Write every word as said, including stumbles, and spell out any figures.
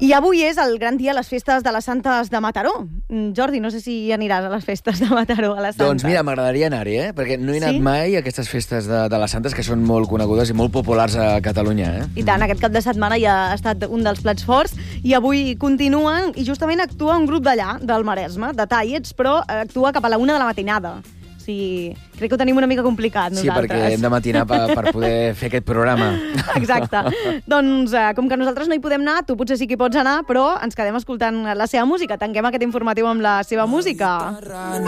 I avui és el gran dia a les festes de les Santes de Mataró. Jordi, no sé si aniràs a les festes de Mataró, a les Santes. Doncs mira, m'agradaria anar-hi, eh? Perquè no he anat Sí? mai a aquestes festes de, de les Santes, que són molt conegudes i molt populars a Catalunya, eh? I tant, aquest cap de setmana ja ha estat un dels plats forts i avui continuen i justament actua un grup d'allà, del Maresme, de Tallets, però actua cap a la una de la matinada. O sigui, crec que ho tenim una mica complicat, Sí, nosaltres. perquè hem de matinar per, per poder fer aquest programa. Exacte. Doncs, eh, com que nosaltres no hi podem anar, tu potser sí que hi pots anar, però ens quedem escoltant la seva música. Tanquem aquest informatiu amb la seva música.